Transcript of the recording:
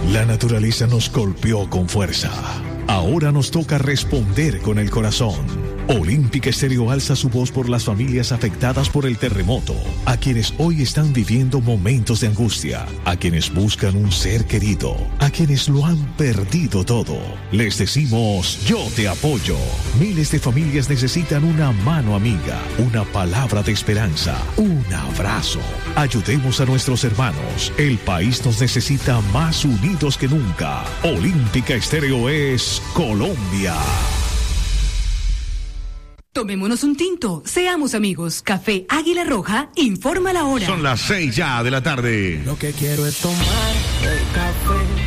La naturaleza nos golpeó con fuerza. Ahora nos toca responder con el corazón. Olímpica Estéreo alza su voz por las familias afectadas por el terremoto, a quienes hoy están viviendo momentos de angustia, a quienes buscan un ser querido, a quienes lo han perdido todo. Les decimos, yo te apoyo. Miles de familias necesitan una mano amiga, una palabra de esperanza, un abrazo. Ayudemos a nuestros hermanos. El país nos necesita más unidos que nunca. Olímpica Estéreo es Colombia. Tomémonos un tinto, seamos amigos. Café Águila Roja, informa la hora. Son las 6 ya de la tarde. Lo que quiero es tomar el café